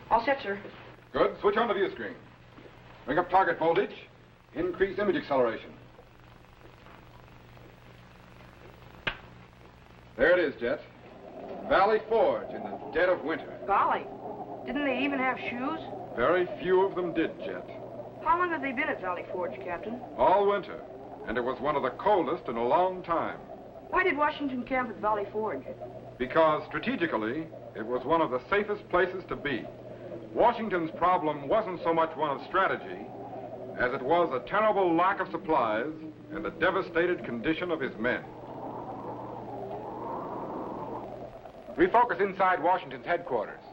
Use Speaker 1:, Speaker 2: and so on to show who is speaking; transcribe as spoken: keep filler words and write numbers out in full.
Speaker 1: All set, sir.
Speaker 2: Good. Switch on the view screen. Bring up target voltage. Increase image acceleration. There it is, Jet. Valley Forge in the dead of winter.
Speaker 1: Golly. Didn't they even have shoes?
Speaker 2: Very few of them did, Jet.
Speaker 1: How long have they been at Valley Forge, Captain?
Speaker 2: All winter. And it was one of the coldest in a long time.
Speaker 1: Why did Washington camp at Valley Forge?
Speaker 2: Because strategically, it was one of the safest places to be. Washington's problem wasn't so much one of strategy as it was a terrible lack of supplies and the devastated condition of his men.
Speaker 3: Refocus inside Washington's headquarters.